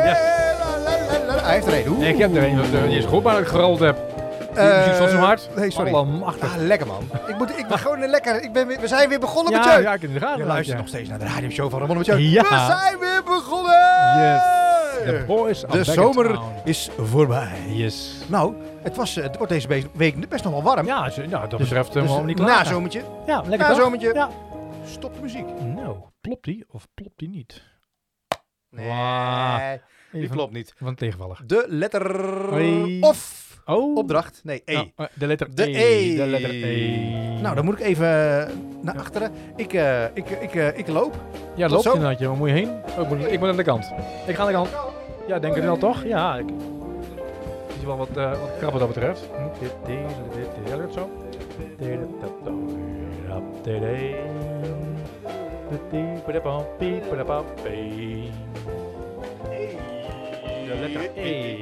Hij heeft er een. Nee, ik heb er een. Die is goed, maar dat ik gerold heb. Die muziek stond zo hard. Nee, sorry. Allemachtig. Lekker man. Ik ben gewoon lekker. We zijn weer begonnen met Ja, je. ja, ik in de gaten. Je luistert nog steeds naar de radioshow van Ramon met jou. Ja. We zijn weer begonnen. Yes. The boys are De back zomer in town. is voorbij. Yes. Nou, het wordt deze week best nog wel warm. Ja, dat betreft helemaal niet klaar. Nazomertje. Ja, lekker Nazomertje. Ja. Stop de muziek. Nou, klopt die of klopt die niet? Nee, Wow. die klopt niet. Van tegenvallig. De letter Hoi. of Oh. opdracht. Nee, E. Nou, de letter De E. E. De letter E. Nou, dan moet ik even naar achteren. Ik loop. Ja, tot loopt zo. inderdaad. Waar moet je heen? Oh, ik moet aan de kant. Ik ga aan de kant. Ja, denk het wel toch? Ja. Ik zie wel wat krabben dat betreft. Ja, lukt zo. De letter E.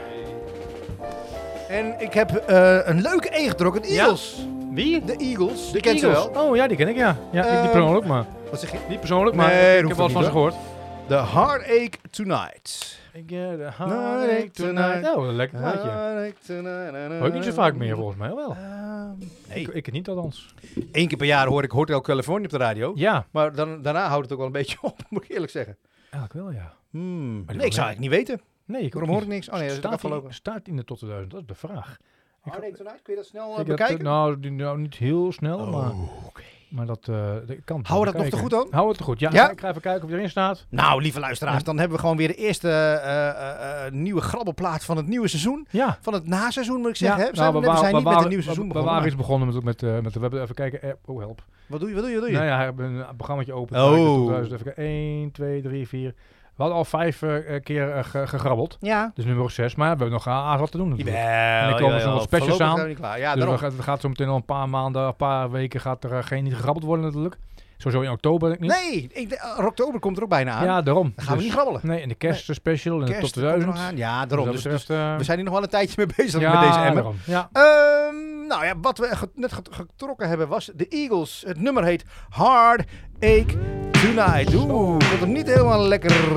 En ik heb een leuke E getrokken. De Eagles. Wie? De Eagles. Die De kent ze Eagles. wel. Oh ja, die ken ik ja. Ja, niet persoonlijk, maar. Wat zeg je? Niet persoonlijk, maar Nee, ik dat heb wel hoeft van ze niet, gehoord. The Heartache Tonight. Ik get a heartache tonight. Oh, een lekker plaatje. Heartache tonight. Hoor ik niet zo vaak meer volgens mij, wel. Nee. Ik niet althans. 1 keer per jaar hoor ik Hotel California op de radio. Ja. Maar daarna houdt het ook wel een beetje op, moet ik eerlijk zeggen. Eigenlijk wel, ja. Nee, die ik zou eigenlijk niet weten. Nee, ik Waarom hoor ik niks? Oh nee, dat is staat afgelopen. staat in de tot 2000? Dat is de vraag. Heartache Tonight, kun je dat snel Ik bekijken? nou, niet heel snel, Oké. maar dat kan. Hou dat nog te goed dan? Hou het te goed, ja. Ja? Ik ga even kijken of hij erin staat. Nou, lieve luisteraars, dan hebben we gewoon weer de eerste nieuwe grabbelplaat van het nieuwe seizoen. Ja. Van het naseizoen, moet ik zeggen. hè? We nou, zijn niet met het nieuwe seizoen We begonnen. waren iets begonnen met de we hebben even kijken. Oh, help. Wat doe je? Nou ja, we hebben een programmaatje open. Oh. 2000, even kijken. 1, 2, 3, 4. We hadden al 5 keer gegrabbeld. Ja. Dus nu nog 6, maar we hebben nog aardig wat te doen natuurlijk. Jawel, En er komen nog wat specials aan. Ja, Dus daarom. het gaat zo meteen al een paar maanden, een paar weken gaat er niet gegrabbeld worden natuurlijk. Sowieso in oktober denk ik niet. Nee, oktober komt er ook bijna aan. Ja, daarom. Dan gaan we niet grabbelen. Nee, en de kerstspecial en de tot 2000. Ja, daarom. Dus Dus, dat betreft, we zijn hier nog wel een tijdje mee bezig ja, met deze emmer. daarom. Ja. Nou ja, wat we net getrokken hebben was de Eagles. Het nummer heet Heartache Tonight. Oeh, ik vond hem niet helemaal lekker